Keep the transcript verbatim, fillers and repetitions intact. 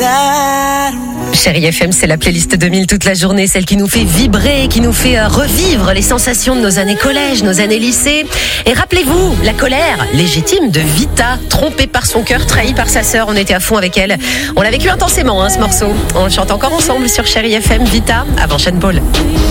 Chérie F M, c'est la playlist deux mille toute la journée, celle qui nous fait vibrer, qui nous fait revivre les sensations de nos années collège, nos années lycée. Et rappelez-vous, la colère légitime de Vita, trompée par son cœur, trahie par sa sœur. On était à fond avec elle. On l'a vécu intensément, hein, ce morceau. On le chante encore ensemble sur Chérie F M, Vita, avant Sean Paul.